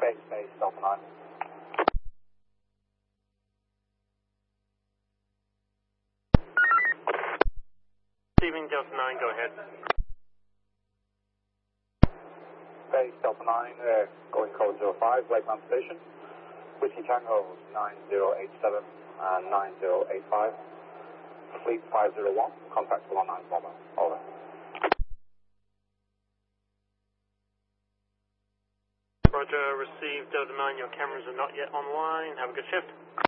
Base Delta 9. Receiving Delta 9, go ahead. Base Delta 9, going code 05, Lakeland Station. Whiskey Tango 9087 and 9085. Fleet 501, contact 191, over. Roger, received Delta 9, your cameras are not yet online. Have a good shift.